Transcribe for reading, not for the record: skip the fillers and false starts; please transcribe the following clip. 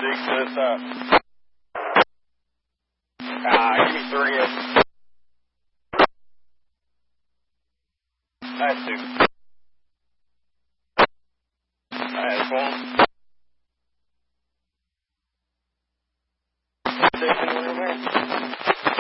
6 to this side. Give me 3. That's 2. That's 1.